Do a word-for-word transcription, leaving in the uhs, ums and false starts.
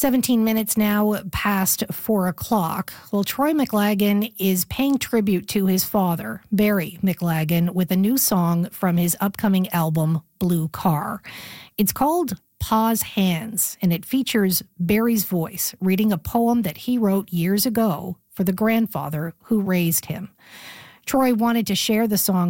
seventeen minutes now past four o'clock. Well, Troy McLagan is paying tribute to his father, Barry McLagan, with a new song from his upcoming album, Blue Car. It's called Pa's Hands, and it features Barry's voice reading a poem that he wrote years ago for the grandfather who raised him. Troy wanted to share the song